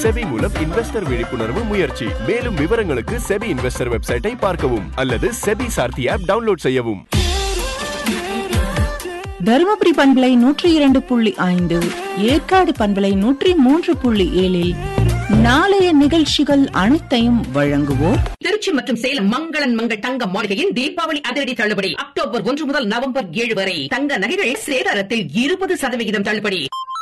SEBI மூலம் investor விழிப்புணர்வு முயற்சி. மேலும் விவரங்களுக்கு செபி இன்வெஸ்டர் வெப்சைட்டை பார்க்கவும் அல்லது செபி சார்த்தி ஆப் டவுன்லோட் செய்யவும். தருமபுரி பண்பலை 102.5, ஏற்காடு பண்பலை 103.7 நாளைய நிகழ்ச்சிகள் அனைத்தையும் வழங்குவோர் திருச்சி மற்றும் சேலம் மங்களன் மங்கள் தங்க மாளிகையின் தீபாவளி அதிரடி தள்ளுபடி. அக்டோபர் 1 முதல் நவம்பர் 7 வரை தங்க நகைகள் சேதாரத்தில் 20% தள்ளுபடி.